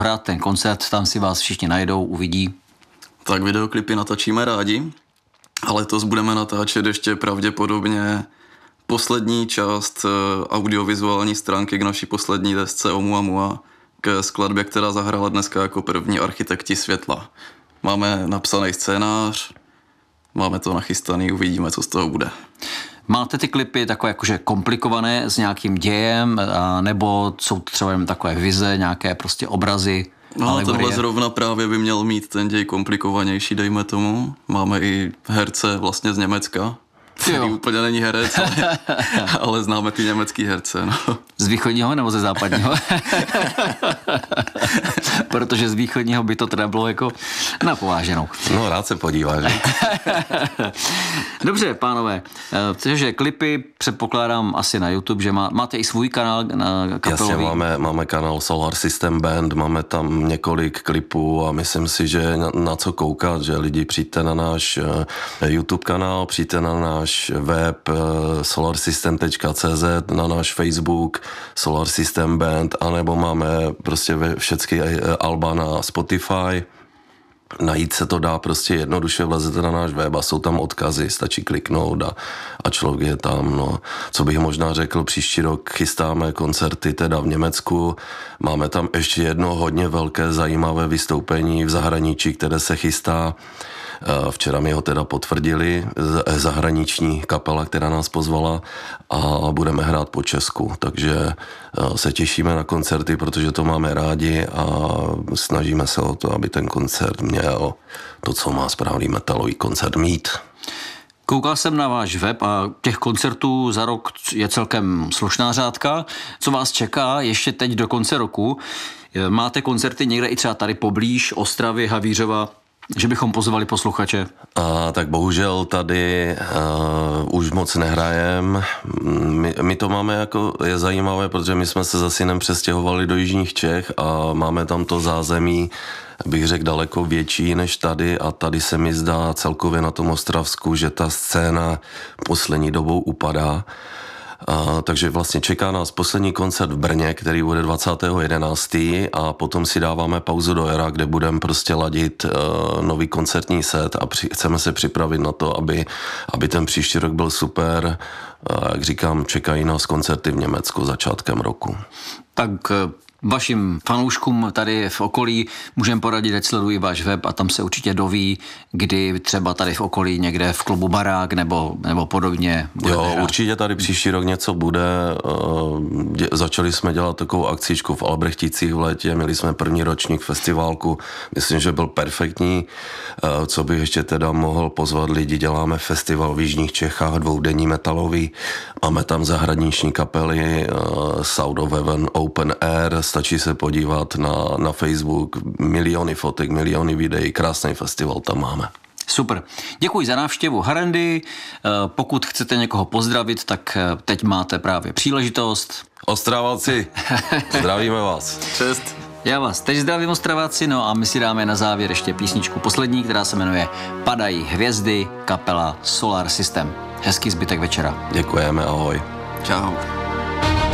hrát ten koncert, tam si vás všichni najdou, uvidí. Tak videoklipy natáčíme rádi, ale letos budeme natáčet ještě pravděpodobně poslední část audiovizuální stránky k naší poslední desce Oumuamua, k skladbě, která zahrála dneska jako první Architekti světla. Máme napsaný scénář, máme to nachystaný, uvidíme, co z toho bude. Máte ty klipy takové jakože komplikované s nějakým dějem, nebo jsou třeba jen takové vize, nějaké prostě obrazy? No, tohle zrovna právě by měl mít ten děj komplikovanější, dejme tomu. Máme i herce vlastně z Německa, který úplně není herec, ale známe ty německý herce. No. Z východního nebo ze západního? Protože z východního by to teda bylo jako na pováženou. No, rád se podíváš. Dobře, pánové, takže klipy předpokládám asi na YouTube, že máte i svůj kanál kapelový. Jasně, máme kanál Solar System Band, máme tam několik klipů a myslím si, že na co koukat, že lidi přijďte na náš YouTube kanál, přijďte na náš web solarsystem.cz, na náš Facebook Solar System Band, anebo máme prostě všechny alba na Spotify. Najít se to dá prostě jednoduše, vlezete na náš web a jsou tam odkazy, stačí kliknout a člověk je tam. No. Co bych možná řekl, příští rok chystáme koncerty teda v Německu, máme tam ještě jedno hodně velké zajímavé vystoupení v zahraničí, které se chystá. Včera mi ho teda potvrdili, zahraniční kapela, která nás pozvala a budeme hrát po Česku, takže se těšíme na koncerty, protože to máme rádi a snažíme se o to, aby ten koncert měl to, co má správný metalový koncert mít. Koukal jsem na váš web a těch koncertů za rok je celkem slušná řádka. Co vás čeká ještě teď do konce roku? Máte koncerty někde i třeba tady poblíž Ostravy, Havířova, že bychom pozvali posluchače? Tak bohužel tady už moc nehrajem. My to máme jako, je zajímavé, protože my jsme se za synem přestěhovali do jižních Čech a máme tam to zázemí, bych řekl, daleko větší než tady a tady se mi zdá celkově na tom Ostravsku, že ta scéna poslední dobou upadá. Takže vlastně čeká nás poslední koncert v Brně, který bude 20.11. a potom si dáváme pauzu do jara, kde budeme prostě ladit nový koncertní set a chceme se připravit na to, aby ten příští rok byl super. Jak říkám, čekají nás koncerty v Německu začátkem roku. Tak vašim fanouškům tady v okolí můžeme poradit, ať sledují váš web a tam se určitě doví, kdy třeba tady v okolí někde v klubu Barák nebo podobně. Jo, určitě tady příští rok něco bude. Začali jsme dělat takovou akcičku v Albrechticích v létě, měli jsme první ročník festiválku, myslím, že byl perfektní. Co bych ještě teda mohl pozvat lidi, děláme festival v jižních Čechách, dvoudenní metalový, máme tam zahraniční kapely, Sound of Heaven Open Air, stačí se podívat na Facebook, miliony fotek, miliony videí, krásný festival tam máme. Super. Děkuji za návštěvu Harandy. Pokud chcete někoho pozdravit, tak teď máte právě příležitost. Ostraváci, zdravíme vás. Čest. Já vás teď zdravím, Ostraváci, no a my si dáme na závěr ještě písničku poslední, která se jmenuje Padají hvězdy, kapela Solar System. Hezký zbytek večera. Děkujeme, ahoj. Čau.